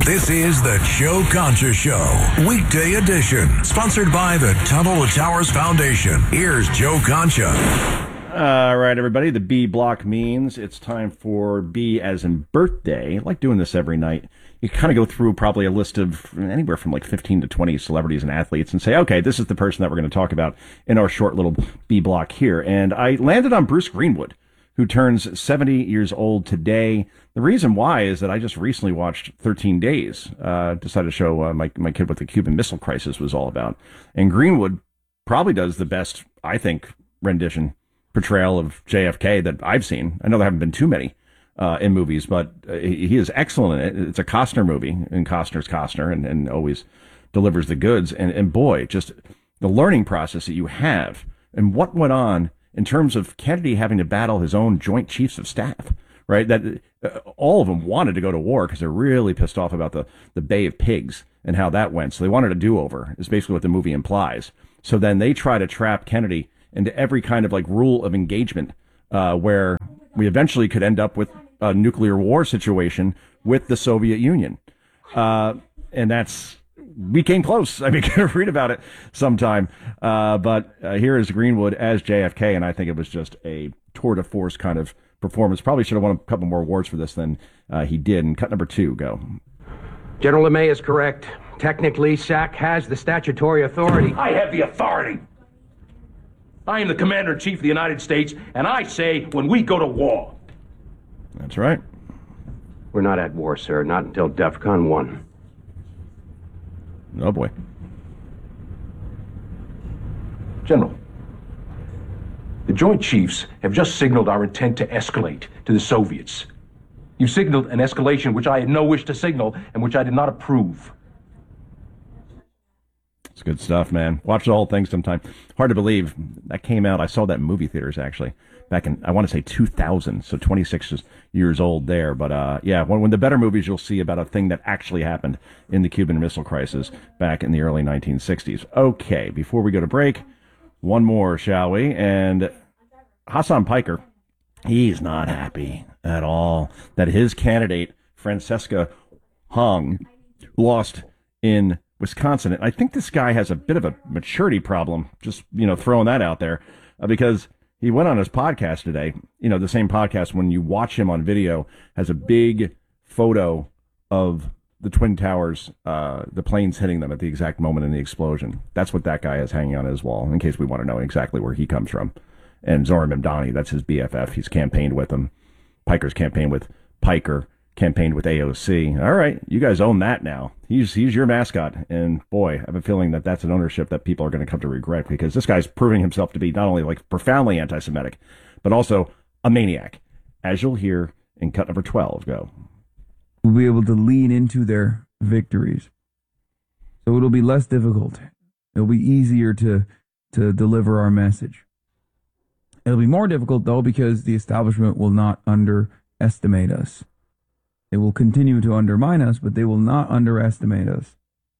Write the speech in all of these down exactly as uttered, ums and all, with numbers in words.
This is the Joe Concha Show, weekday edition, sponsored by the Tunnel to Towers Foundation. Here's Joe Concha. All right, everybody, the B block means it's time for B as in birthday. I like doing this every night. You kind of go through probably a list of anywhere from like fifteen to twenty celebrities and athletes and say, okay, this is the person that we're going to talk about in our short little B block here. And I landed on Bruce Greenwood, who turns seventy years old today. The reason why is that I just recently watched thirteen days, uh, decided to show uh, my, my kid what the Cuban Missile Crisis was all about. And Greenwood probably does the best, I think, rendition, portrayal of J F K that I've seen. I know there haven't been too many uh, in movies, but uh, he, he is excellent in it. It's a Costner movie, and Costner's Costner, and, and always delivers the goods. And, and boy, just the learning process that you have and what went on in terms of Kennedy having to battle his own Joint Chiefs of Staff, right? That uh, all of them wanted to go to war because they're really pissed off about the, the Bay of Pigs and how that went. So they wanted a do-over, is basically what the movie implies. So then they try to trap Kennedy into every kind of like rule of engagement, uh, where we eventually could end up with a nuclear war situation with the Soviet Union. Uh, and that's, we came close. I mean, you can read about it sometime. Uh, but uh, here is Greenwood as J F K, and I think it was just a tour de force kind of performance. Probably should have won a couple more awards for this than uh, he did. And cut number two, go. General LeMay is correct. Technically, S A C has the statutory authority. I have the authority. I am the Commander-in-Chief of the United States, and I say when we go to war. That's right. We're not at war, sir. Not until DEFCON one. Oh, boy. General, the Joint Chiefs have just signaled our intent to escalate to the Soviets. You signaled an escalation which I had no wish to signal and which I did not approve. It's good stuff, man. Watch the whole thing sometime. Hard to believe that came out. I saw that in movie theaters, actually, back in, I want to say two thousand, so twenty-six years old there. But, uh, yeah, when, when the better movies you'll see about a thing that actually happened in the Cuban Missile Crisis back in the early nineteen sixties. Okay, before we go to break, one more, shall we? And Hasan Piker, he's not happy at all that his candidate, Francesca Hong, lost in Wisconsin. And I think this guy has a bit of a maturity problem, just, you know, throwing that out there, uh, because he went on his podcast today, you know, the same podcast when you watch him on video, has a big photo of the Twin Towers, uh, the planes hitting them at the exact moment in the explosion. That's what that guy has hanging on his wall, in case we want to know exactly where he comes from. And Zoran Mamdani, that's his B F F. He's campaigned with him. Piker's campaigned with Piker, campaigned with A O C. All right, you guys own that now. He's he's your mascot. And boy, I have a feeling that that's an ownership that people are going to come to regret, because this guy's proving himself to be not only like profoundly anti-Semitic, but also a maniac, as you'll hear in cut number twelve. Go. We'll be able to lean into their victories. So it'll be less difficult. It'll be easier to to deliver our message. It'll be more difficult, though, because the establishment will not underestimate us. They will continue to undermine us, but they will not underestimate us.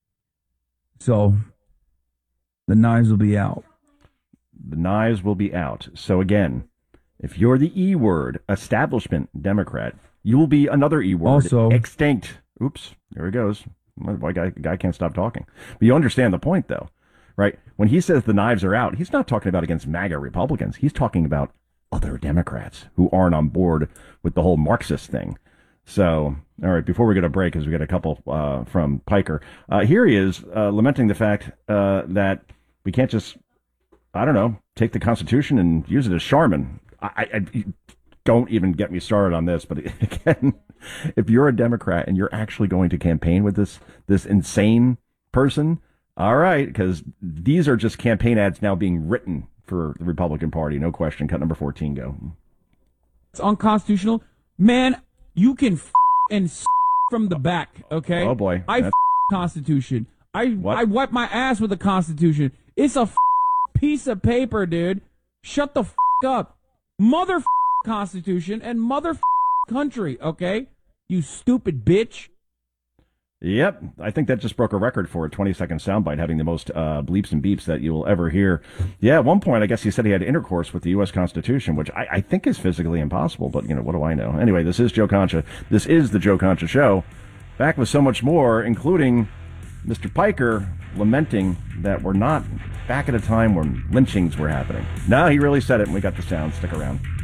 So the knives will be out. The knives will be out. So again, if you're the E word, establishment Democrat, you will be another E word, also extinct. Oops, there he goes. Why guy, guy can't stop talking. But you understand the point, though, right? When he says the knives are out, he's not talking about against MAGA Republicans. He's talking about other Democrats who aren't on board with the whole Marxist thing. So, all right, before we go to break, because we got a couple uh, from Piker, uh, here he is uh, lamenting the fact uh, that we can't just, I don't know, take the Constitution and use it as Charmin. I, I don't even get me started on this, but again, if you're a Democrat and you're actually going to campaign with this this insane person, all right, because these are just campaign ads now being written for the Republican Party, no question. Cut number fourteen, go. It's unconstitutional. Man, you can f- and s- from the back, okay? Oh, boy. I f- Constitution. I What? I wipe my ass with the Constitution. It's a f- piece of paper, dude. Shut the f- up. Mother f- Constitution and mother f- country, okay? You stupid bitch. Yep, I think that just broke a record for a twenty-second soundbite, having the most uh, bleeps and beeps that you will ever hear. Yeah, at one point, I guess he said he had intercourse with the U S Constitution, which I, I think is physically impossible, but, you know, what do I know? Anyway, this is Joe Concha. This is the Joe Concha Show. Back with so much more, including Mister Piker lamenting that we're not back at a time when lynchings were happening. No, he really said it, and we got the sound. Stick around.